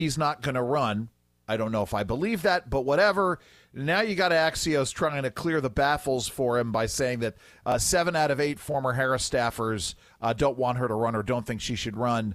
he's not going to run. I don't know if I believe that, but whatever. Now you got Axios trying to clear the baffles for him by saying that 7 out of 8 former Harris staffers don't want her to run or don't think she should run.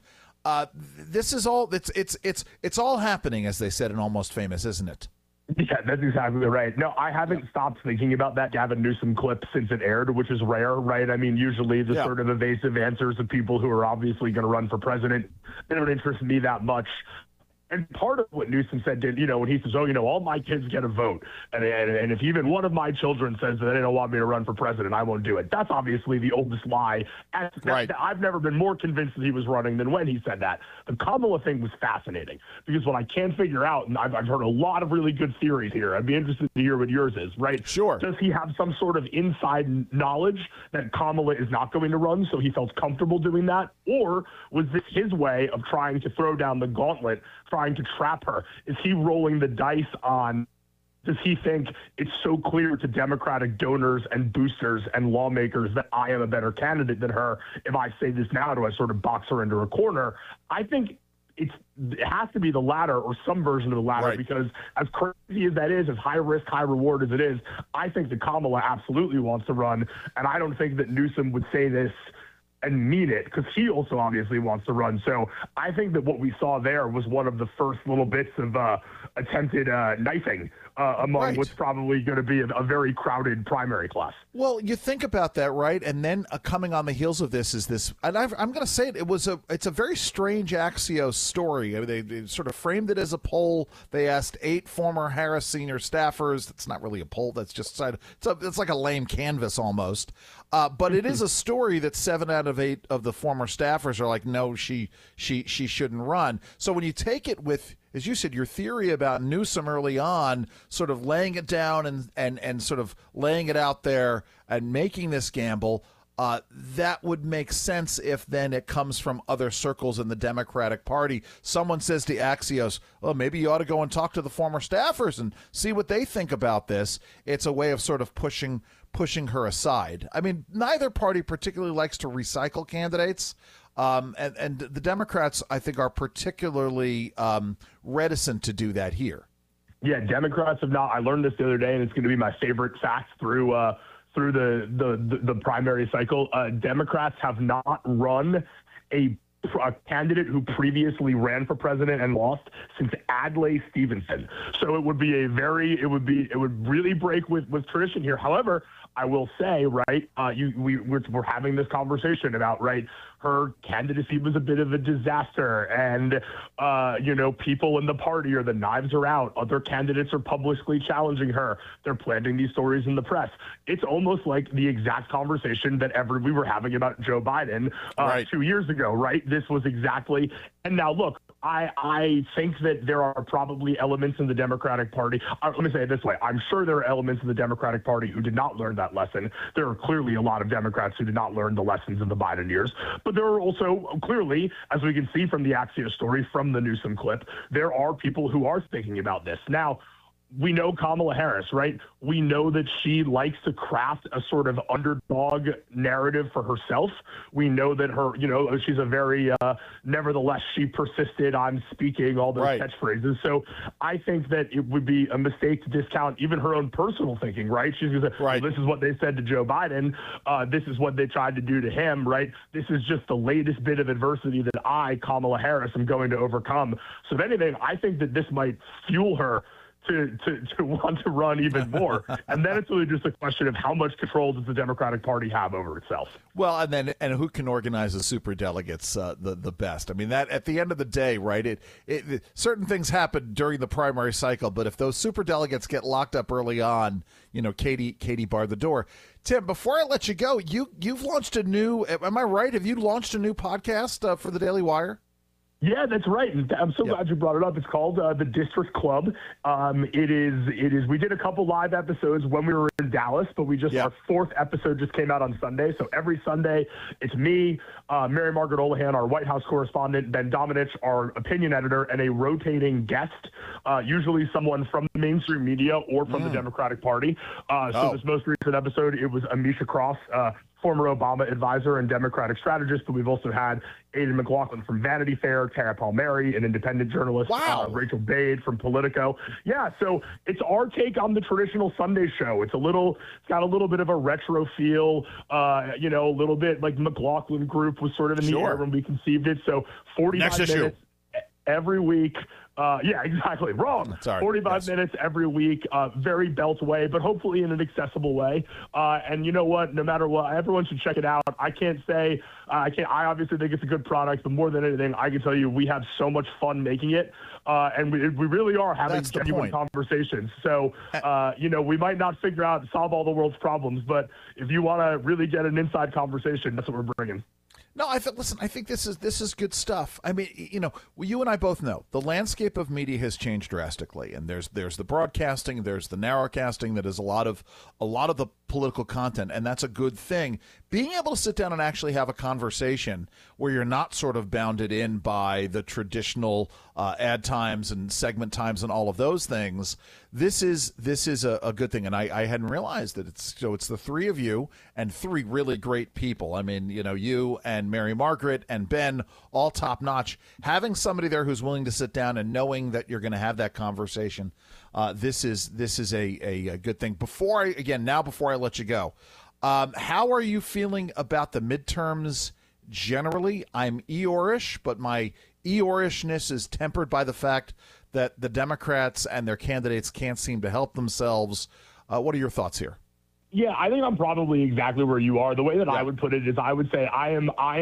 This is all it's all happening, as they said in Almost Famous, isn't it? Yeah, that's exactly right. No, I haven't stopped thinking about that Gavin Newsom clip since it aired, which is rare, right? I mean, usually the sort of evasive answers of people who are obviously going to run for president, they don't interest me that much. And part of what Newsom said, when he says, all my kids get a vote. And if even one of my children says that they don't want me to run for president, I won't do it. That's obviously the oldest lie. And right. I've never been more convinced that he was running than when he said that. The Kamala thing was fascinating because what I can't figure out, and I've heard a lot of really good theories here. I'd be interested to hear what yours is, right? Sure. Does he have some sort of inside knowledge that Kamala is not going to run, so he felt comfortable doing that? Or was this his way of trying to throw down the gauntlet, trying to trap her? Is he rolling the dice on, does he think it's so clear to Democratic donors and boosters and lawmakers that I am a better candidate than her? If I say this now, do I sort of box her into a corner? I think it has to be the latter or some version of the latter, right. Because as crazy as that is, as high risk, high reward as it is, I think that Kamala absolutely wants to run. And I don't think that Newsom would say this and mean it, because he also obviously wants to run. So I think that what we saw there was one of the first little bits of attempted knifing among right. what's probably going to be a very crowded primary class. Well, you think about that, right? And then coming on the heels of this is this, and I'm going to say it. It's a very strange Axios story. I mean, they sort of framed it as a poll. They asked 8 former Harris senior staffers. That's not really a poll. That's just it's like a lame canvas almost. But it is a story that 7 out of 8 of the former staffers are like, no, she shouldn't run. So when you take it with, as you said, your theory about Newsom early on, sort of laying it down and sort of laying it out there and making this gamble, that would make sense if then it comes from other circles in the Democratic Party. Someone says to Axios, well, maybe you ought to go and talk to the former staffers and see what they think about this. It's a way of sort of pushing her aside. I mean, neither party particularly likes to recycle candidates. And the Democrats, I think, are particularly reticent to do that here. Yeah, Democrats have not. I learned this the other day, and it's going to be my favorite fact through the primary cycle. Democrats have not run a candidate who previously ran for president and lost since Adlai Stevenson. So it would really break with tradition here. However, I will say, right, we're having this conversation about, right, her candidacy was a bit of a disaster, and people in the party, or the knives are out, other candidates are publicly challenging her, they're planting these stories in the press. It's almost like the exact conversation that we were having about Joe Biden right. 2 years ago, right? This was exactly, and now look, I think that there are probably elements in the Democratic Party. Let me say it this way. I'm sure there are elements in the Democratic Party who did not learn that lesson. There are clearly a lot of Democrats who did not learn the lessons of the Biden years. But there are also clearly, as we can see from the Axios story, from the Newsom clip, there are people who are thinking about this. Now, we know Kamala Harris, right? We know that she likes to craft a sort of underdog narrative for herself. We know that she's a very, nevertheless, she persisted on speaking all those right. catchphrases. So I think that it would be a mistake to discount even her own personal thinking, right? She's going to say, right. well, this is what they said to Joe Biden. This is what they tried to do to him, right? This is just the latest bit of adversity that I, Kamala Harris, am going to overcome. So if anything, I think that this might fuel her to want to run even more. And then it's really just a question of how much control does the Democratic Party have over itself. Well, and who can organize the superdelegates the best? I mean, that at the end of the day, right, it certain things happen during the primary cycle, but if those superdelegates get locked up early on, Katie barred the door. Tim, before I let you go, you've launched a new, am I right? Have you launched a new podcast for the Daily Wire? Yeah, that's right. And I'm so glad you brought it up. It's called The District Club. It is. We did a couple live episodes when we were in Dallas, but our 4th episode just came out on Sunday. So every Sunday, it's me, Mary Margaret Olahan, our White House correspondent, Ben Domenech, our opinion editor, and a rotating guest, usually someone from the mainstream media or from the Democratic Party. So this most recent episode, it was Amisha Cross, former Obama advisor and Democratic strategist, but we've also had Aidan McLaughlin from Vanity Fair, Tara Palmieri, an independent journalist, Rachel Bade from Politico. Yeah, so it's our take on the traditional Sunday show. It's got a little bit of a retro feel, a little bit like McLaughlin Group was sort of in the air when we conceived it. So 45 minutes every week. Yeah, exactly. Wrong. 45 minutes every week, very belt way, but hopefully in an accessible way. And you know what? No matter what, everyone should check it out. I can't say, I obviously think it's a good product, but more than anything, I can tell you we have so much fun making it. And we really are having genuine conversations. So, we might not solve all the world's problems, but if you want to really get an inside conversation, that's what we're bringing. No, I think this is good stuff. I mean, you and I both know the landscape of media has changed drastically, and there's the broadcasting, there's the narrowcasting that is a lot of the political content, and that's a good thing. Being able to sit down and actually have a conversation where you're not sort of bounded in by the traditional ad times and segment times and all of those things, this is a good thing. And I hadn't realized that it's the three of you and three really great people. I mean, you and Mary Margaret and Ben, all top notch. Having somebody there who's willing to sit down and knowing that you're going to have that conversation, this is a good thing. Before I let you go, how are you feeling about the midterms generally? I'm Eeyore-ish, but my Eeyore-ishness is tempered by the fact that the Democrats and their candidates can't seem to help themselves. What are your thoughts here? Yeah, I think I'm probably exactly where you are. The way that I would put it is I would say I'll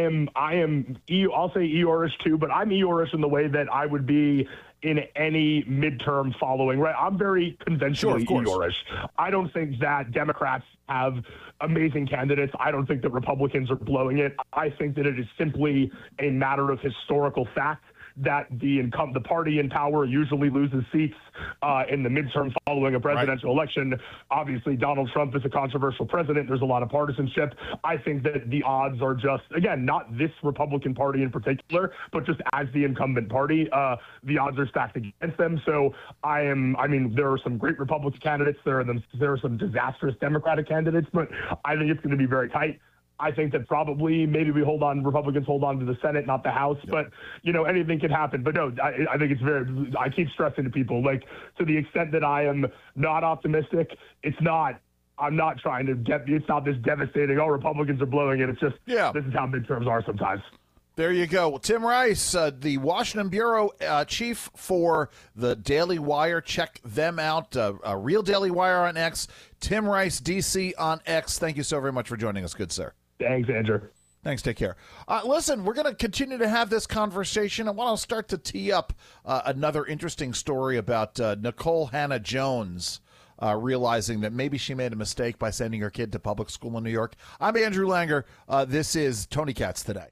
say Eeyore-ish too, but I'm Eeyore-ish in the way that I would be in any midterm following, right? I'm very conventionally Eeyore-ish. I don't think that Democrats have amazing candidates. I don't think that Republicans are blowing it. I think that it is simply a matter of historical fact that the party in power usually loses seats in the midterm following a presidential election. Obviously, Donald Trump is a controversial president. There's a lot of partisanship. I think that the odds are just, again, not this Republican Party in particular, but just as the incumbent party, the odds are stacked against them. So there are some great Republican candidates. There are some disastrous Democratic candidates, but I think it's going to be very tight. I think that probably maybe Republicans hold on to the Senate, not the House, but anything can happen. But no, I think I keep stressing to people, like, to the extent that I am not optimistic, I'm not trying to it's not this devastating, Republicans are blowing it. It's just, this is how midterms are sometimes. There you go. Well, Tim Rice, the Washington Bureau chief for the Daily Wire. Check them out. Real Daily Wire on X. Tim Rice, DC on X. Thank you so very much for joining us, good sir. Thanks, Andrew. Thanks. Take care. Listen, we're going to continue to have this conversation. I want to start to tee up another interesting story about Nicole Hannah-Jones realizing that maybe she made a mistake by sending her kid to public school in New York. I'm Andrew Langer. This is Tony Katz Today.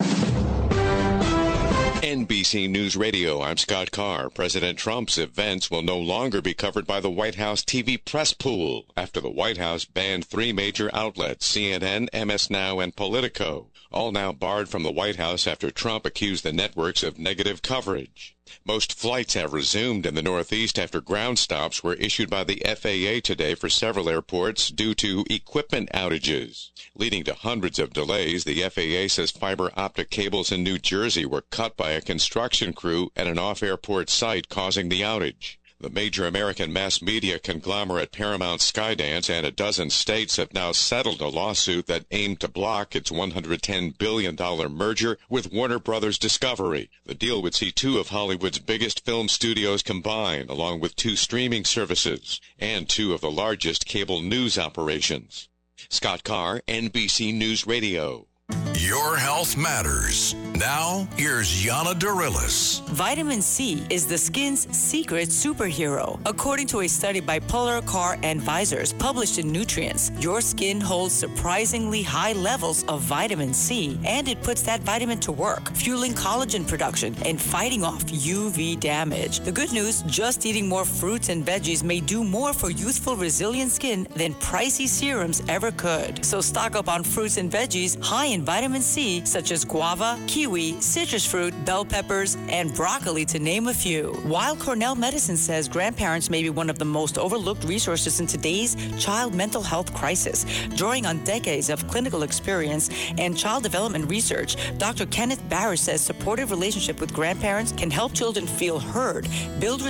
NBC News Radio, I'm Scott Carr. President Trump's events will no longer be covered by the White House TV press pool after the White House banned three major outlets, CNN, MS Now, and Politico, all now barred from the White House after Trump accused the networks of negative coverage. Most flights have resumed in the Northeast after ground stops were issued by the FAA today for several airports due to equipment outages. Leading to hundreds of delays, the FAA says fiber optic cables in New Jersey were cut by a construction crew at an off-airport site, causing the outage. The major American mass media conglomerate Paramount Skydance and a dozen states have now settled a lawsuit that aimed to block its $110 billion merger with Warner Brothers Discovery. The deal would see two of Hollywood's biggest film studios combine, along with two streaming services and two of the largest cable news operations. Scott Carr, NBC News Radio. Your health matters. Now, here's Yana Darilis. Vitamin C is the skin's secret superhero. According to a study by Polar Car Advisors published in Nutrients, your skin holds surprisingly high levels of vitamin C, and it puts that vitamin to work, fueling collagen production and fighting off UV damage. The good news, just eating more fruits and veggies may do more for youthful, resilient skin than pricey serums ever could. So stock up on fruits and veggies high in vitamin C, such as guava, kiwi, citrus fruit, bell peppers, and broccoli, to name a few. While Cornell Medicine says grandparents may be one of the most overlooked resources in today's child mental health crisis, drawing on decades of clinical experience and child development research, Dr. Kenneth Barris says supportive relationship with grandparents can help children feel heard, build